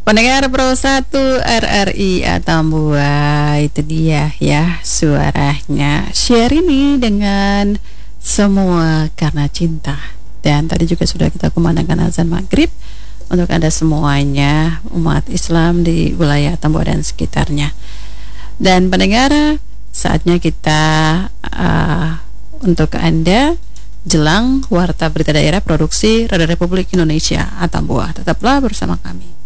Pendengar Pro 1 RRI Atambua, itu dia ya suaranya Syahrini dengan Semua Karena Cinta. Dan tadi juga sudah kita kumandangkan azan maghrib untuk Anda semuanya umat Islam di wilayah Atambua dan sekitarnya. Dan pendengar, saatnya kita untuk Anda jelang Warta Berita Daerah Produksi Radio Republik Indonesia Atambua. Tetaplah bersama kami.